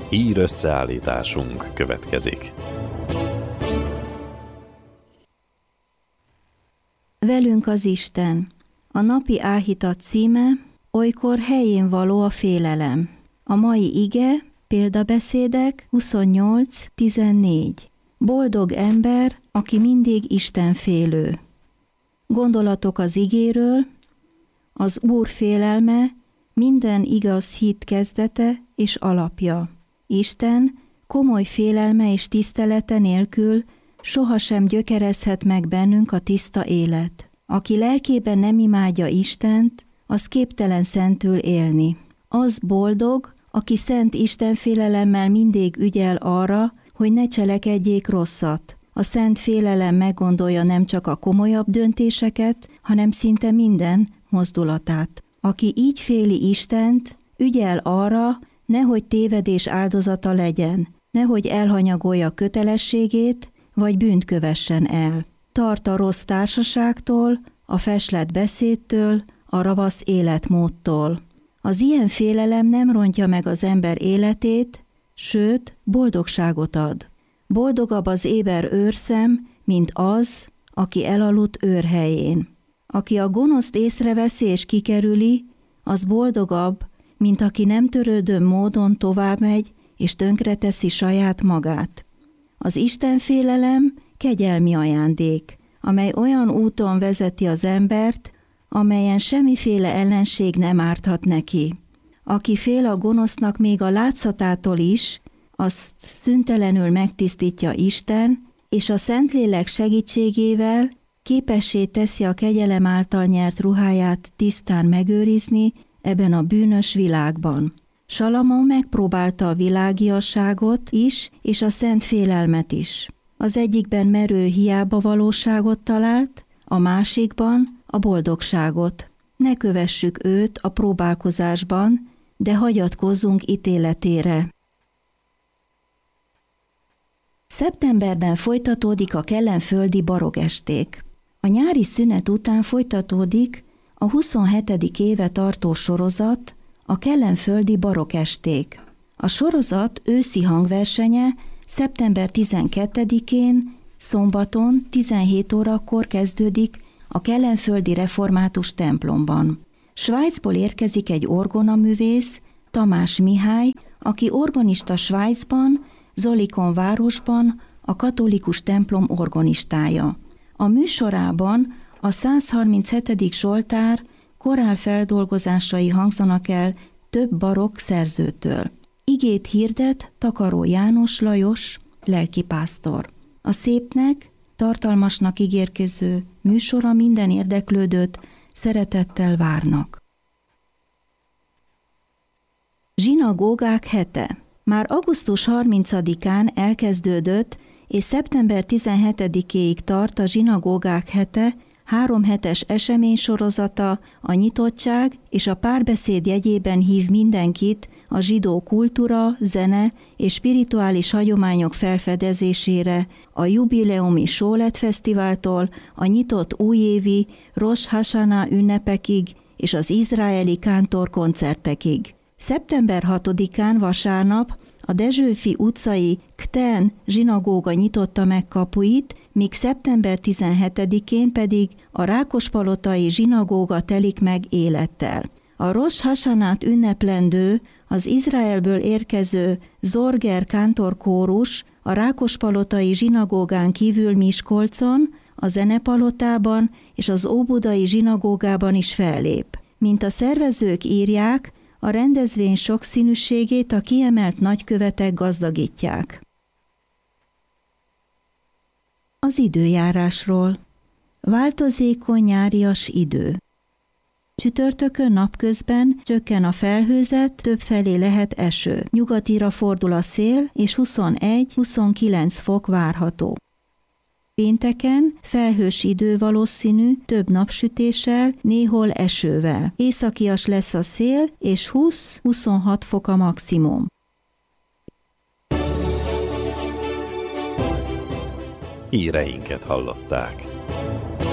Hír összeállításunk következik. Velünk az Isten. A napi áhítat címe: Olykor helyén való a félelem. A mai ige, példabeszédek 28:14. Boldog ember, aki mindig istenfélő. Gondolatok az igéről: az Úr félelme minden igaz hit kezdete és alapja. Isten komoly félelme és tisztelete nélkül sohasem gyökerezhet meg bennünk a tiszta élet. Aki lelkében nem imádja Istent, az képtelen szentül élni. Az boldog, aki szent istenfélelemmel mindig ügyel arra, hogy ne cselekedjék rosszat. A szent félelem meggondolja nem csak a komolyabb döntéseket, hanem szinte minden mozdulatát. Aki így féli Istent, ügyel arra, nehogy tévedés áldozata legyen, nehogy elhanyagolja kötelességét, vagy bűnt kövessen el. Tart a rossz társaságtól, a feslet beszédtől, a ravasz életmódtól. Az ilyen félelem nem rontja meg az ember életét, sőt, boldogságot ad. Boldogabb az éber őrszem, mint az, aki elaludt őrhelyén. Aki a gonoszt észreveszi és kikerüli, az boldogabb, mint aki nem törődő módon továbbmegy és tönkreteszi saját magát. Az istenfélelem kegyelmi ajándék, amely olyan úton vezeti az embert, amelyen semmiféle ellenség nem árthat neki. Aki fél a gonosznak még a látszatától is, azt szüntelenül megtisztítja Isten, és a Szentlélek segítségével képessé teszi a kegyelem által nyert ruháját tisztán megőrizni ebben a bűnös világban. Salamon megpróbálta a világiasságot is, és a szent félelmet is. Az egyikben merő hiába valóságot talált, a másikban a boldogságot. Ne kövessük őt a próbálkozásban, de hagyatkozzunk ítéletére. Szeptemberben folytatódik a kellenföldi barogesték. A nyári szünet után folytatódik a 27. éve tartó sorozat, a kellenföldi barokesték. A sorozat őszi hangversenye szeptember 12-én, szombaton 17 órakor kezdődik a kellenföldi református templomban. Svájcból érkezik egy orgonaművész, Tamás Mihály, aki organista Svájcban, Zolikon városban, a katolikus templom orgonistája. A műsorában a 137. Zsoltár korálfeldolgozásai hangzanak el több barokk szerzőtől. Igét hirdet Takaró János Lajos, lelkipásztor. A szépnek, tartalmasnak ígérkező műsora minden érdeklődőt szeretettel várnak. Zsinagógák hete. Már augusztus 30-án elkezdődött, és szeptember 17-éig tart a zsinagógák hete, 3 hetes eseménysorozata, a nyitottság és a párbeszéd jegyében hív mindenkit a zsidó kultúra, zene és spirituális hagyományok felfedezésére, a jubileumi Sólet Fesztiváltól a nyitott újévi Rosh Hashanah ünnepekig és az izraeli kántorkoncertekig. Szeptember 6-án vasárnap a Dezsőfi utcai Kten zsinagóga nyitotta meg kapuit, míg szeptember 17-én pedig a Rákospalotai zsinagóga telik meg élettel. A Rosh Hashanát ünneplendő, az Izraelből érkező Zorger kántorkórus a Rákospalotai zsinagógán kívül Miskolcon, a Zenepalotában és az Óbudai zsinagógában is fellép. Mint a szervezők írják, a rendezvény sokszínűségét a kiemelt nagykövetek gazdagítják. Az időjárásról. Változékony nyárias idő. Csütörtökön napközben csökken a felhőzet, többfelé lehet eső. Nyugatira fordul a szél, és 21-29 fok várható. Pénteken felhős idő valószínű, több napsütéssel, néhol esővel. Északias lesz a szél, és 20-26 fok a maximum. Híreinket hallották.